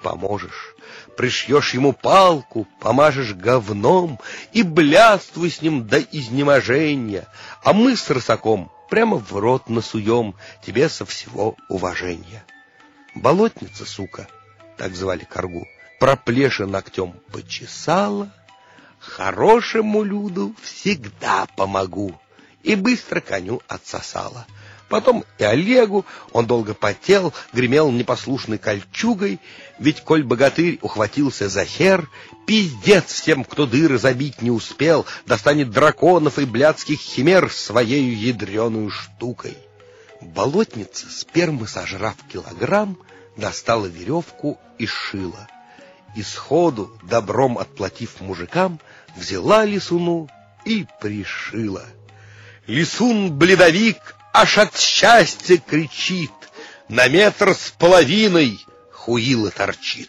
поможешь. Пришьешь ему палку, помажешь говном и блядствуй с ним до изнеможения, а мы с рысаком прямо в рот насуем тебе со всего уважения. Болотница, сука, так звали коргу, проплеши ногтем почесала, хорошему люду всегда помогу, и быстро коню отсосала. Потом и Олегу, он долго потел, гремел непослушной кольчугой, ведь коль богатырь ухватился за хер, пиздец всем, кто дыры забить не успел, достанет драконов и блядских химер своею ядреную штукой. Болотница, спермы сожрав килограмм, достала веревку и шила. И сходу, добром отплатив мужикам, взяла лисуну и пришила. Лисун-бледовик аж от счастья кричит, на 1,5 метра хуила торчит.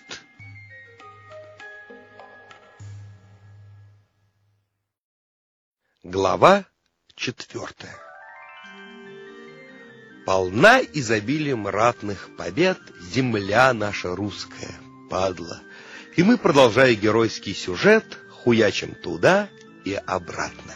Глава 4. Полна изобилием ратных побед земля наша русская, падла. И мы, продолжая геройский сюжет, хуячим туда и обратно.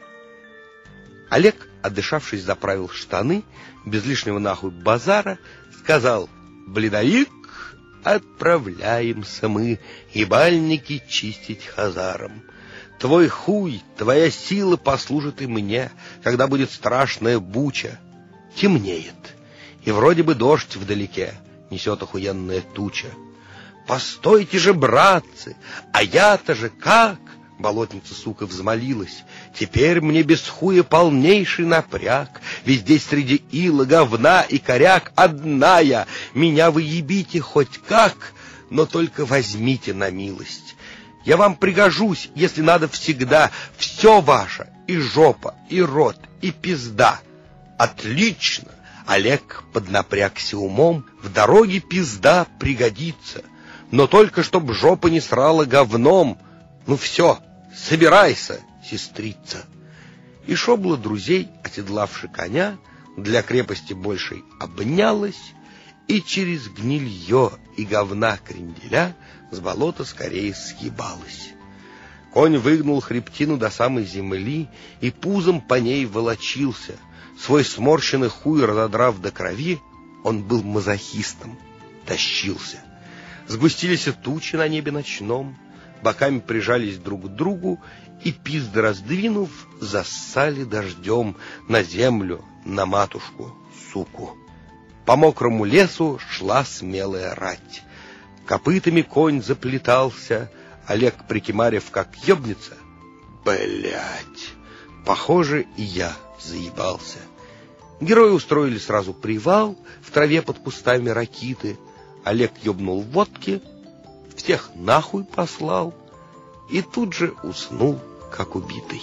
Олег, отдышавшись, заправил штаны, без лишнего нахуй базара, сказал: «Бледовик, отправляемся мы ебальники чистить хазаром. Твой хуй, твоя сила послужит и мне, когда будет страшная буча. Темнеет, и вроде бы дождь вдалеке, несет охуенная туча. Постойте же, братцы, а я-то же как?» Болотница, сука, взмолилась: «Теперь мне без хуя полнейший напряг, ведь здесь среди ила, говна и коряк одна я. Меня вы ебите хоть как, но только возьмите на милость. Я вам пригожусь, если надо, всегда. Все ваше, и жопа, и рот, и пизда». «Отлично!» Олег поднапрягся умом. «В дороге пизда пригодится, но только чтоб жопа не срала говном. Ну все, собирайся, сестрица». И шобла друзей, оседлавши коня, для крепости большей обнялась, и через гнилье и говна кренделя с болота скорее съебалась. Конь выгнул хребтину до самой земли и пузом по ней волочился. Свой сморщенный хуй разодрав до крови, он был мазохистом, тащился. Сгустились тучи на небе ночном, боками прижались друг к другу и, пизды раздвинув, зассали дождем на землю, на матушку, суку. По мокрому лесу шла смелая рать. Копытами конь заплетался, Олег, прикимарив как ёбнется: «Блядь, похоже, и я заебался». Герои устроили сразу привал в траве под кустами ракиты. Олег ёбнул водки, всех нахуй послал и тут же уснул, как убитый.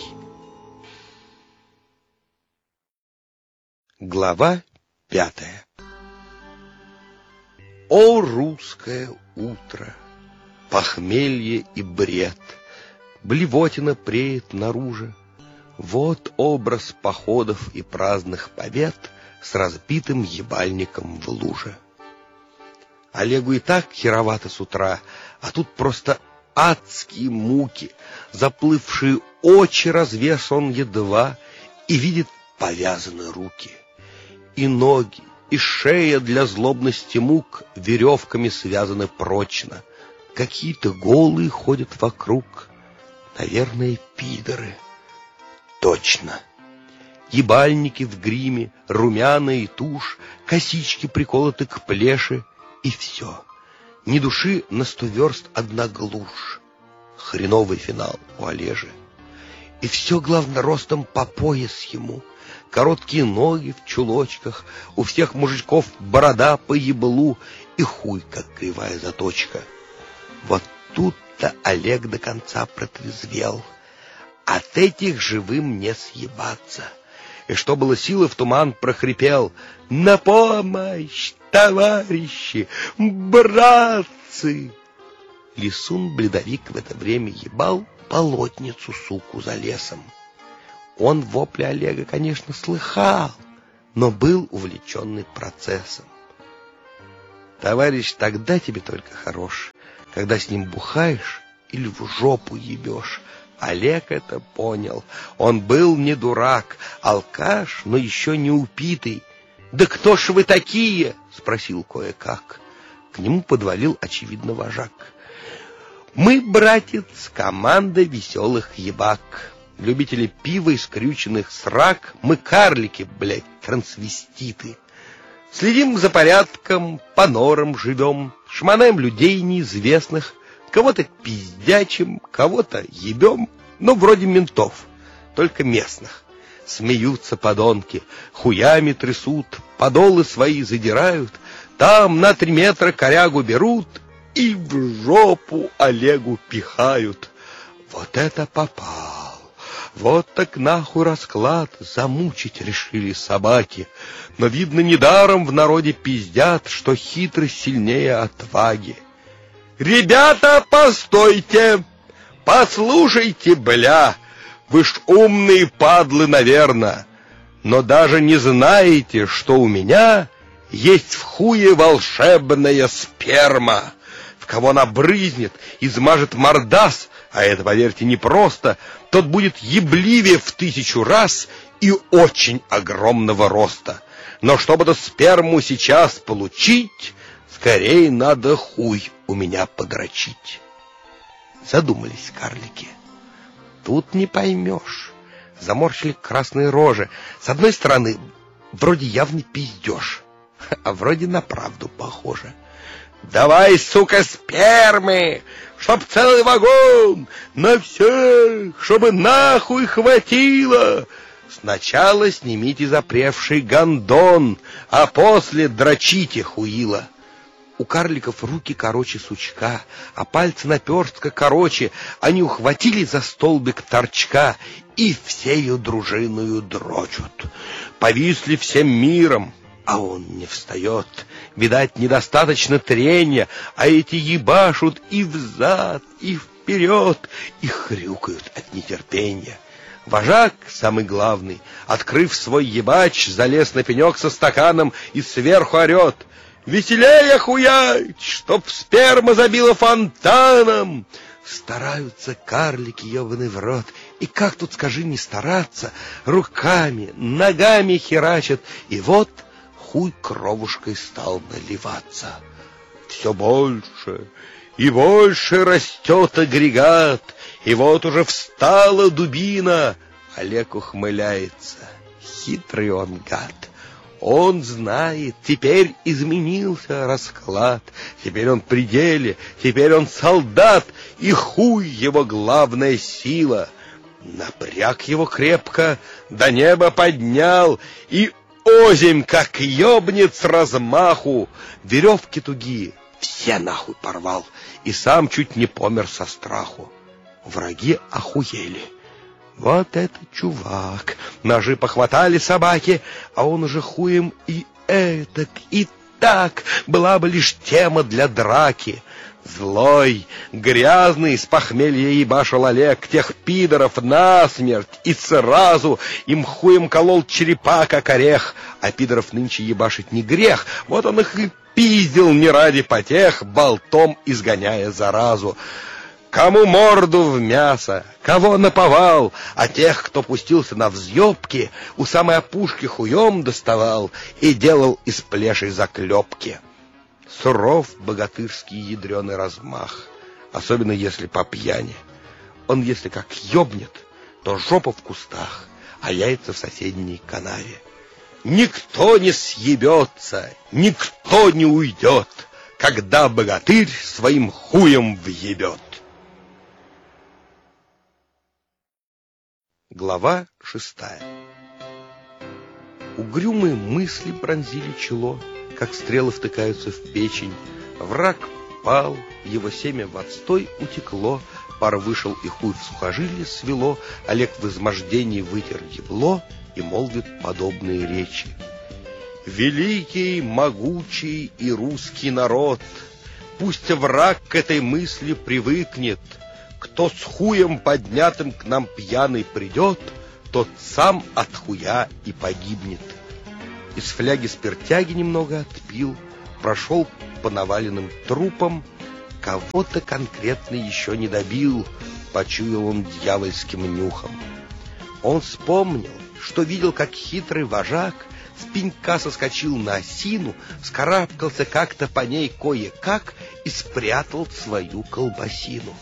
Глава 5. О, русское утро! Похмелье и бред, блевотина преет наружу. Вот образ походов и праздных побед с разбитым ебальником в луже. Олегу и так херовато с утра, а тут просто адские муки. Заплывшие очи развес он едва и видит повязанные руки. И ноги, и шея для злобности мук веревками связаны прочно. Какие-то голые ходят вокруг, наверное, пидоры. Точно. Ебальники в гриме, румяная тушь, косички приколоты к плеше, и все. Ни души на 100 верст одна глушь. Хреновый финал у Олежи. И все, главное, ростом по пояс ему. Короткие ноги в чулочках, у всех мужичков борода по еблу и хуй, как кривая заточка. Вот тут-то Олег до конца протрезвел. От этих живым не съебаться. И что было силы, в туман прохрипел: «На помощь, товарищи, братцы!» Лисун-бледовик в это время ебал болотницу, суку, за лесом. Он вопли Олега, конечно, слыхал, но был увлеченный процессом. «Товарищ тогда тебе только хорош, когда с ним бухаешь или в жопу ебешь. Олег это понял. Он был не дурак, алкаш, но еще не упитый. «Да кто ж вы такие?» — спросил кое-как. К нему подвалил, очевидно, вожак. «Мы, братец, команда веселых ебак. Любители пива и скрюченных срак. Мы карлики, блядь, трансвеститы. Следим за порядком, по норам живем, шмонаем людей неизвестных, кого-то пиздячим, кого-то ебем, ну, вроде ментов, только местных. Смеются подонки, хуями трясут, подолы свои задирают, там на 3 метра корягу берут и в жопу Олегу пихают. Вот это попал! Вот так нахуй расклад, замучить решили собаки. Но, видно, недаром в народе пиздят, что хитрость сильнее отваги. «Ребята, постойте! Послушайте, бля! Вы ж умные падлы, наверно, но даже не знаете, что у меня есть в хуе волшебная сперма. В кого она брызнет, измажет мордас, а это, поверьте, непросто, тот будет ебливее в 1000 раз и очень огромного роста. Но чтобы эту сперму сейчас получить, скорее надо хуй у меня подрочить». Задумались карлики. Тут не поймешь. Заморщили красные рожи. С одной стороны, вроде явный пиздеж, а вроде на правду похоже. «Давай, сука, спермы, чтоб целый вагон, на всех, чтобы нахуй хватило. Сначала снимите запревший гондон, а после дрочите хуило». У карликов руки короче сучка, а пальцы наперстка короче. Они ухватили за столбик торчка и всею дружиною дрочут. Повисли всем миром, а он не встает. Видать, недостаточно трения, а эти ебашут и взад, и вперед, и хрюкают от нетерпения. Вожак, самый главный, открыв свой ебач, залез на пенек со стаканом и сверху орет: «Веселее хуять, чтоб сперма забила фонтаном!» Стараются карлики, ебаный в рот. И как тут, скажи, не стараться? Руками, ногами херачат. И вот хуй кровушкой стал наливаться. Все больше и больше растет агрегат. И вот уже встала дубина. Олег ухмыляется. Хитрый он гад. Он знает, теперь изменился расклад, теперь он при деле, теперь он солдат, и хуй его главная сила. Напряг его крепко, до неба поднял, и озимь, как ёбнет с размаху, веревки тугие все нахуй порвал, и сам чуть не помер со страху. Враги охуели. Вот это чувак! Ножи похватали собаки, а он уже хуем и этак, и так. Была бы лишь тема для драки. Злой, грязный, с похмелья ебашил Олег тех пидоров насмерть, и сразу им хуем колол черепа, как орех. А пидоров нынче ебашить не грех, вот он их и пиздил не ради потех, болтом изгоняя заразу. Кому морду в мясо, кого наповал, а тех, кто пустился на взъебки, у самой опушки хуем доставал и делал из плешей заклепки. Суров богатырский ядреный размах, особенно если по пьяни. Он, если как ёбнет, то жопа в кустах, а яйца в соседней канаве. Никто не съебется, никто не уйдет, когда богатырь своим хуем въебет. Глава 6. Угрюмые мысли пронзили чело, как стрелы втыкаются в печень. Враг пал, его семя в отстой утекло, пар вышел и хуй в сухожилие свело. Олег в измождении вытер ебло и молвит подобные речи: «Великий, могучий и русский народ, пусть враг к этой мысли привыкнет. Кто с хуем поднятым к нам пьяный придет, тот сам от хуя и погибнет». Из фляги спиртяги немного отпил, прошел по наваленным трупам, кого-то конкретно еще не добил, почуял он дьявольским нюхом. Он вспомнил, что видел, как хитрый вожак с пенька соскочил на осину, вскарабкался как-то по ней кое-как и спрятал свою колбасину.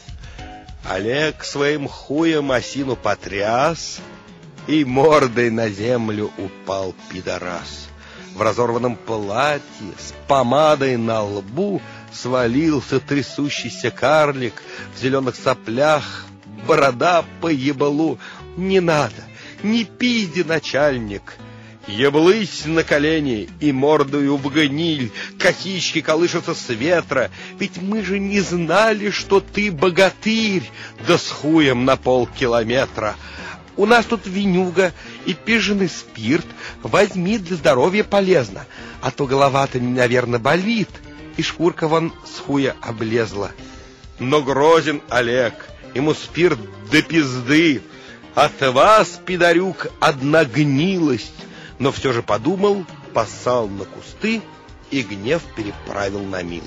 Олег своим хуем осину потряс, и мордой на землю упал пидорас. В разорванном платье, с помадой на лбу, свалился трясущийся карлик, в зеленых соплях, борода по ебалу. Не надо, не пизди, начальник. Еблысь на колени и мордою в гниль, косички колышутся с ветра, ведь мы же не знали, что ты богатырь, да с хуем на полкилометра. У нас тут винюга и пиженый спирт, возьми, для здоровья полезно, а то голова-то, наверное, болит, и шкурка вон с хуя облезла. Но грозен Олег, ему спирт до пизды, от вас, пидорюк, одна гнилость. Но все же подумал, поссал на кусты и гнев переправил на милость.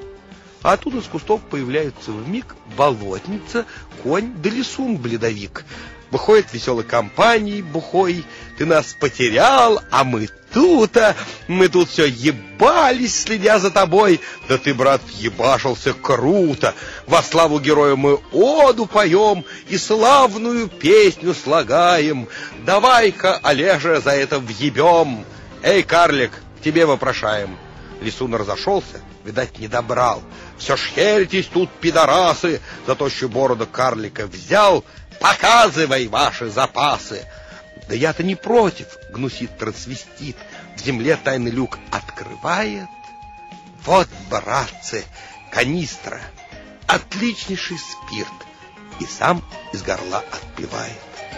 А оттуда из кустов появляются вмиг болотница, конь да лисун бледовик. Выходит веселой компанией бухой: ты нас потерял, а мы тут все ебались, следя за тобой. Да ты, брат, ебашился круто. Во славу героя мы оду поем и славную песню слагаем. Давай-ка, Олеже, за это въебем. Эй, карлик, тебе вопрошаем. Лисун разошелся, видать, не добрал. Все шхеритесь тут, пидорасы, за тощую бороду карлика взял. Показывай ваши запасы. Да я-то не против, гнусит трансвестит, в земле тайный люк открывает. Вот, братцы, канистра, отличнейший спирт, и сам из горла отпивает.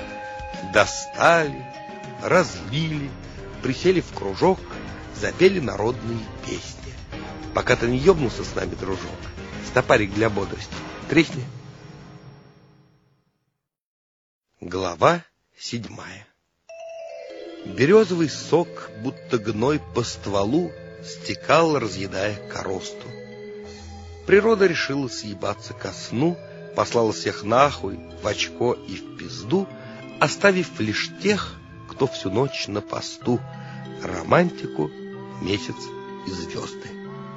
Достали, разлили, присели в кружок, запели народные песни. Пока ты не ёбнулся с нами, дружок, стопарик для бодрости тресни. Глава 7. Березовый сок, будто гной по стволу, стекал, разъедая коросту. Природа решила съебаться ко сну, послала всех нахуй, в очко и в пизду, оставив лишь тех, кто всю ночь на посту, романтику, месяц и звезды.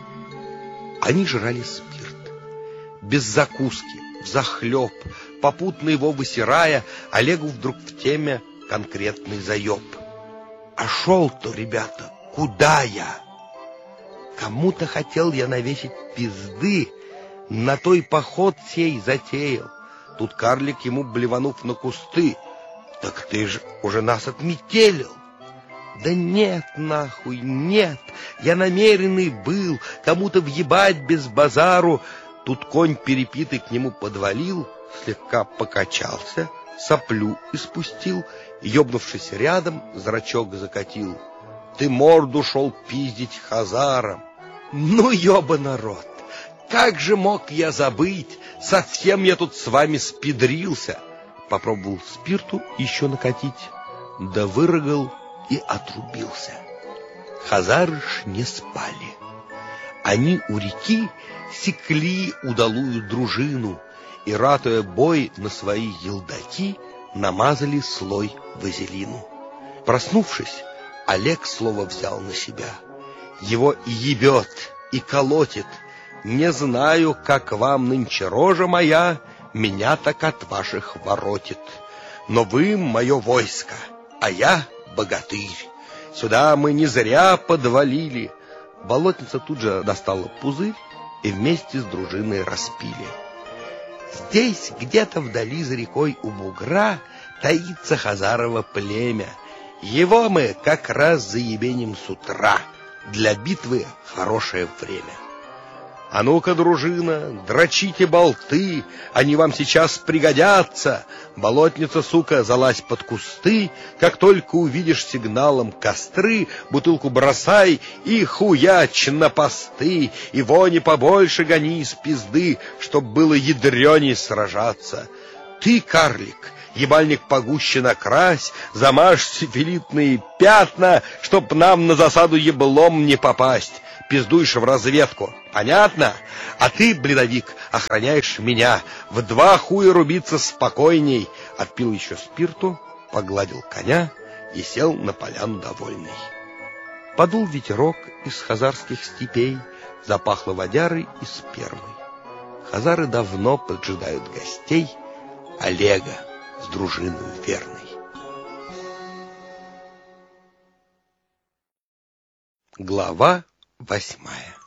Они жрали спирт, без закуски, взахлеб, попутно его высирая, Олегу вдруг в теме конкретный заеб. А шел-то, ребята, куда я? Кому-то хотел я навесить пизды, на той поход сей затеял. Тут карлик ему, блеванув на кусты: так ты ж уже нас отметелил. Да нет, нахуй, нет, я намеренный был кому-то въебать без базару. Тут конь перепитый к нему подвалил, слегка покачался, соплю испустил, ёбнувшись рядом, зрачок закатил. Ты морду шел пиздить хазаром. Ну, ёба народ, как же мог я забыть? Совсем я тут с вами спидрился. Попробовал спирту еще накатить, да вырыгал и отрубился. Хазары ж не спали. Они у реки секли удалую дружину и, ратуя бой на свои елдаки, намазали слой вазелину. Проснувшись, Олег слово взял на себя. Его и ебет, и колотит. Не знаю, как вам нынче рожа моя, меня так от ваших воротит. Но вы мое войско, а я богатырь. Сюда мы не зря подвалили. Болотница тут же достала пузырь и вместе с дружиной распили. Здесь, где-то вдали за рекой у бугра, таится хазарово племя. Его мы как раз заебеним с утра. Для битвы хорошее время. А ну-ка, дружина, дрочите болты, они вам сейчас пригодятся. Болотница, сука, залазь под кусты, как только увидишь сигналом костры, бутылку бросай и хуяч на посты, и вони побольше гони из пизды, чтоб было ядрёней сражаться. Ты, карлик, ебальник погуще накрась, замажь сифилитные пятна, чтоб нам на засаду еблом не попасть. пиздуешь в разведку. Понятно? А ты, бледовик, охраняешь меня. В 2 хуя рубиться спокойней. Отпил еще спирту, погладил коня и сел на поляну довольный. Подул ветерок из хазарских степей, запахло водярой и спермой. Хазары давно поджидают гостей Олега с дружиной верной. Глава 8.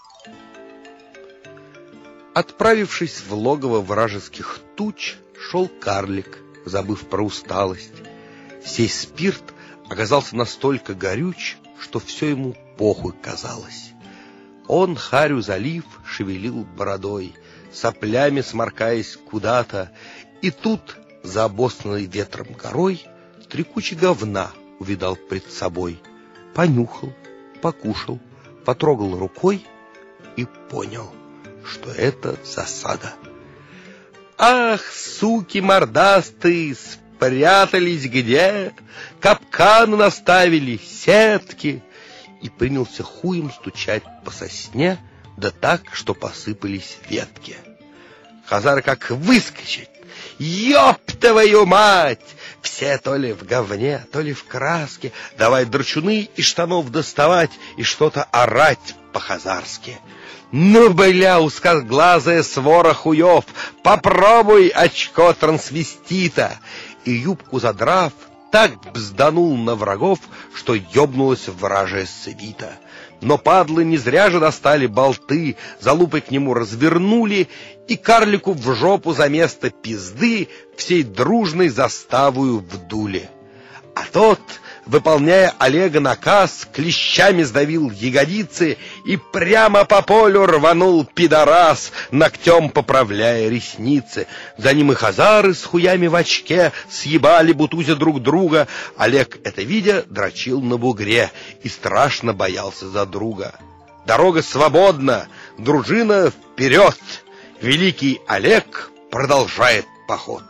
Отправившись в логово вражеских туч, шел карлик, забыв про усталость. Сей спирт оказался настолько горюч, что все ему похуй казалось. Он, харю залив, шевелил бородой, соплями сморкаясь куда-то, и тут, за обоснанной ветром горой, 3 кучи говна увидал пред собой. Понюхал, покушал, потрогал рукой и понял, что это засада. Ах, суки мордастые, спрятались где? Капканы наставили, сетки. И принялся хуем стучать по сосне, да так, что посыпались ветки. Хазар как выскочит. Ёб твою мать! Все то ли в говне, то ли в краске. Давай драчуны из штанов доставать и что-то орать по-хазарски. Ну, бля, узкоглазая свора хуев, попробуй очко трансвестита. И юбку задрав, так бзданул на врагов, что ёбнулась вражья свита. Но падлы не зря же достали болты, залупой к нему развернули, и карлику в жопу за место пизды всей дружной заставою вдули. А тот, выполняя Олега наказ, клещами сдавил ягодицы и прямо по полю рванул пидорас, ногтем поправляя ресницы. За ним и хазары с хуями в очке съебали, бутузя друг друга. Олег, это видя, дрочил на бугре и страшно боялся за друга. Дорога свободна, дружина вперед! Великий Олег продолжает поход.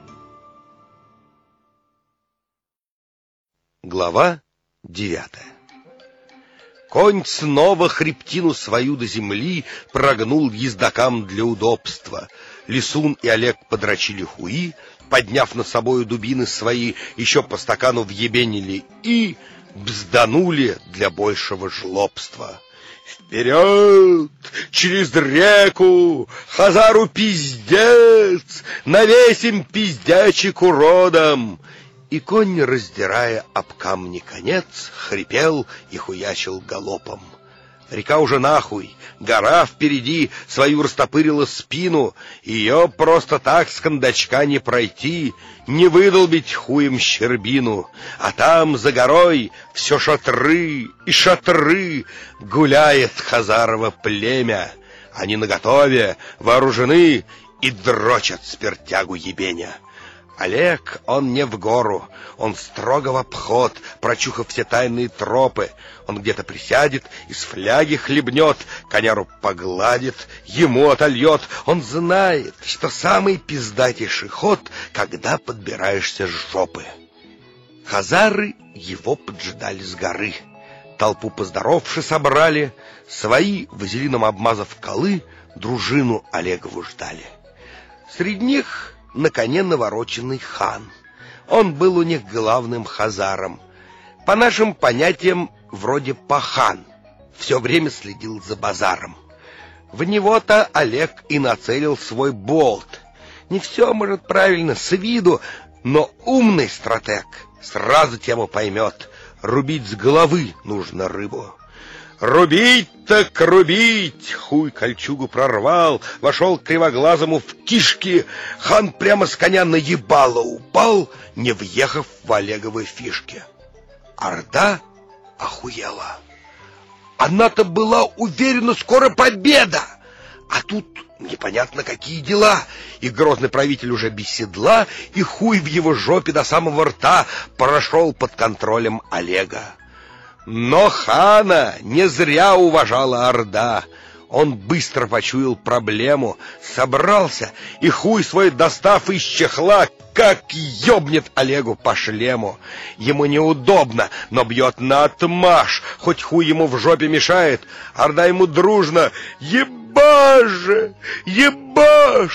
Глава 9. Конь снова хребтину свою до земли прогнул ездокам для удобства. Лисун и Олег подрочили хуи, подняв над собою дубины свои, еще по стакану въебенили и бзданули для большего жлобства. Вперед, через реку, хазару пиздец, навесим пиздячик уродом. И конь, раздирая об камни конец, хрипел и хуячил галопом. Река уже нахуй, гора впереди свою растопырила спину, ее просто так с кондачка не пройти, не выдолбить хуем щербину. А там за горой все шатры и шатры, гуляет хазарово племя. Они наготове, вооружены и дрочат спиртягу ебеня. Олег, он не в гору, он строго в обход, прочухав все тайные тропы. Он где-то присядет, из фляги хлебнет, коняру погладит, ему отольет. Он знает, что самый пиздатейший ход, когда подбираешься с жопы. Хазары его поджидали с горы. Толпу поздоровши собрали, свои, вазелином обмазав колы, дружину Олегову ждали. Среди них на коне навороченный хан. Он был у них главным хазаром. По нашим понятиям, вроде пахан. Все время следил за базаром. В него-то Олег и нацелил свой болт. Не все, может, правильно с виду, но умный стратег сразу тему поймет. Рубить с головы нужно рыбу. Рубить так рубить! Хуй кольчугу прорвал, вошел к кривоглазому в кишки. Хан прямо с коня наебало упал, не въехав в Олеговы фишки. Орда охуела. Она-то была уверена, скоро победа. А тут непонятно какие дела. И грозный правитель уже без седла, и хуй в его жопе до самого рта прошел под контролем Олега. Но хана не зря уважала орда. Он быстро почуял проблему, собрался и хуй свой, достав из чехла, как ёбнет Олегу по шлему. Ему неудобно, но бьет наотмашь, хоть хуй ему в жопе мешает. Орда ему дружно: ебашь же, ебашь!